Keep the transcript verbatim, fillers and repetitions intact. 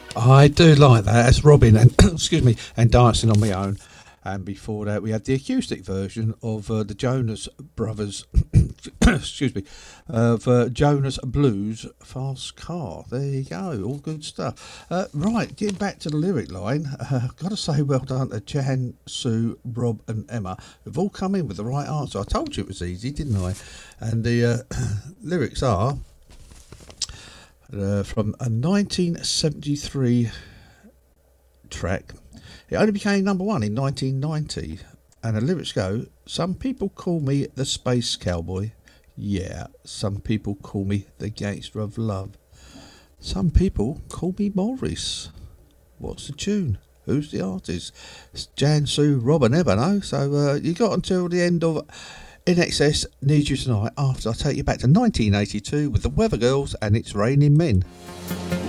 I do like that. That's Robin and excuse me, and Dancing on My Own. And before that, we had the acoustic version of uh, the Jonas Brothers, excuse me, of uh, Jonas Blues Fast Car. There you go, all good stuff. Uh, right, getting back to the lyric line, uh, got to say well done to Jan, Sue, Rob, and Emma, who've all come in with the right answer. I told you it was easy, didn't I? And the uh, lyrics are uh, from a nineteen seventy-three track. It only became number one in nineteen ninety, and the lyrics go, some people call me the space cowboy, yeah, some people call me the gangster of love, some people call me Morris. What's the tune? Who's the artist? It's Jan, Sue, Rob and Emma, no? So uh, you got until the end of In Excess Needs You Tonight after I take you back to nineteen eighty-two with the Weather Girls and It's Raining Men.